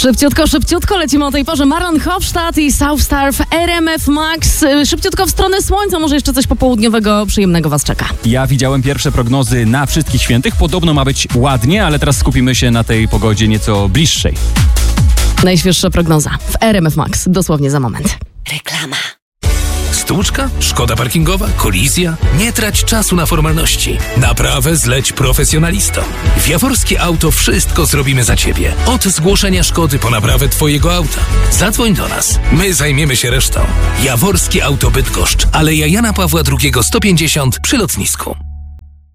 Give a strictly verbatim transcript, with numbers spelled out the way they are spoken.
Szybciutko, szybciutko lecimy o tej porze. Maron Hofstadt i Southstar w R M F Max. Szybciutko w stronę słońca, może jeszcze coś popołudniowego, przyjemnego was czeka. Ja widziałem pierwsze prognozy na Wszystkich Świętych. Podobno ma być ładnie, ale teraz skupimy się na tej pogodzie nieco bliższej. Najświeższa prognoza w R M F Max, dosłownie za moment. Reklama. Stłuczka? Szkoda parkingowa? Kolizja? Nie trać czasu na formalności. Naprawę zleć profesjonalistom. W Jaworskie Auto wszystko zrobimy za Ciebie. Od zgłoszenia szkody po naprawę Twojego auta. Zadzwoń do nas. My zajmiemy się resztą. Jaworskie Auto Bydgoszcz. Aleja Jana Pawła drugiego sto pięćdziesiąt przy lotnisku.